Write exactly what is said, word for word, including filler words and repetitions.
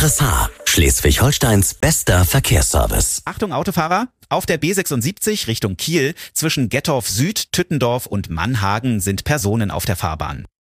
R S H, Schleswig-Holsteins bester Verkehrsservice. Achtung Autofahrer, auf der B sechsundsiebzig Richtung Kiel zwischen Gettorf Süd, Tüttendorf und Mannhagen sind Personen auf der Fahrbahn.